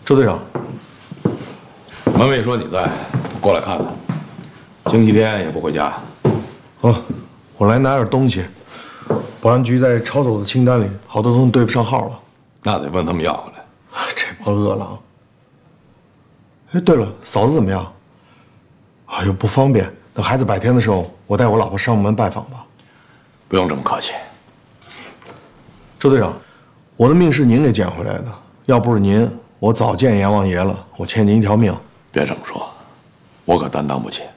周队长， 门卫说你在，过来看看。星期天也不回家。 哦，我来拿点东西。保安局在抄走的清单里，好多东西对不上号了。 那得问他们要回来。 这帮饿狼。哎，对了，嫂子怎么样？哎呦，不方便。等孩子百天的时候，我带我老婆上门拜访吧。 不用这么客气。 周队长，我的命是您给捡回来的，要不是您，我早见阎王爷了。我欠您一条命。 别这么说，我可担当不起。